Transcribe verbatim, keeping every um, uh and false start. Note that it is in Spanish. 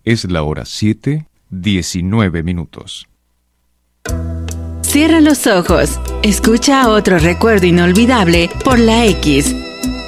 Es la hora siete, diecinueve minutos. Cierra los ojos. Escucha otro recuerdo inolvidable por la X